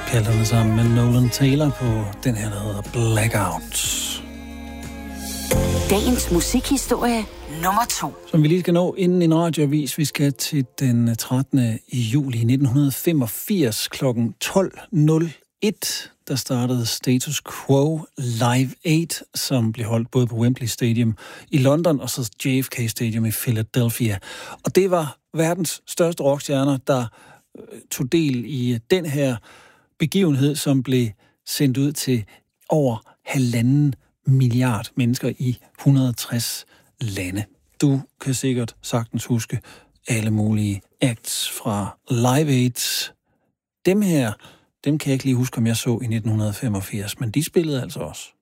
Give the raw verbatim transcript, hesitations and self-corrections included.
Pelterne sammen med Nolan Taylor på den her, der hedder Blackout. Dagens musikhistorie nummer to. Som vi lige skal nå inden en radioavis. Vi skal til den trettende juli nitten femogfirs klokken tolv nul et. Der startede Status Quo Live otte, som blev holdt både på Wembley Stadium i London og så J F K Stadium i Philadelphia. Og det var verdens største rockstjerner, der tog del i den her begivenhed, som blev sendt ud til over halvanden milliard mennesker i et hundrede og tres lande. Du kan sikkert sagtens huske alle mulige acts fra Live otte. Dem her, dem kan jeg ikke lige huske, om jeg så i nitten femogfirs, men de spillede altså også.